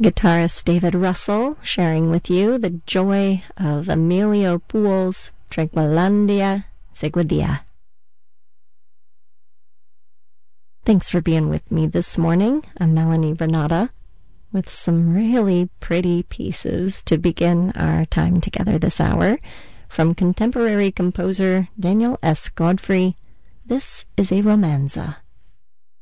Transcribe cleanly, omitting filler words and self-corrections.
Guitarist David Russell sharing with you the joy of Emilio Poole's Tranquilandia Seguidilla. Thanks for being with me this morning. I'm Melanie Renata with some really pretty pieces to begin our time together this hour. From contemporary composer Daniel S. Godfrey, this is a romanza.